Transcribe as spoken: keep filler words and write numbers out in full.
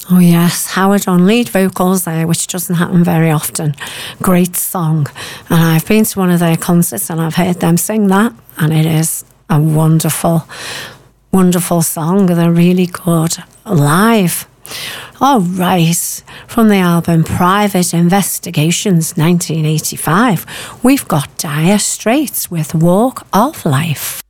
Oh yes, Howard on lead vocals there, which doesn't happen very often. Great song. And I've been to one of their concerts and I've heard them sing that, and it is a wonderful, wonderful song. They're really good live. All right, from the album Private Investigations nineteen eighty-five, we've got Dire Straits with Walk of Life.